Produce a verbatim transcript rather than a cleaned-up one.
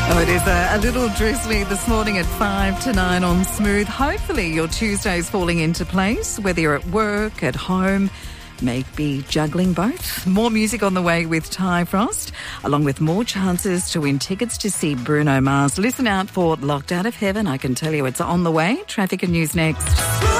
Oh, it is a, a little drizzly this morning at five to nine on Smooth. Hopefully your Tuesday's falling into place, whether you're at work, at home, maybe juggling both. More music on the way with Ty Frost, along with more chances to win tickets to see Bruno Mars. Listen out for Locked Out of Heaven. I can tell you it's on the way. Traffic and news next.